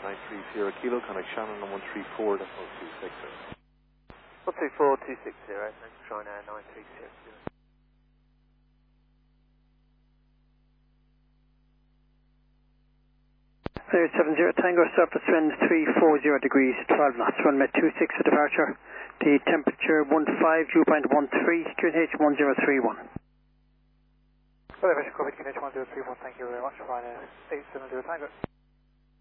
930 Kilo, connect Shannon on 134.260. 134.260, thanks for trying 930. 70 Tango, surface wind 340 degrees, 12 knots, runway 26 for departure. The temperature 15, dew point 13, QNH 1031. Well, Copy QNH 1031, thank you very much. Flying 870 Tango.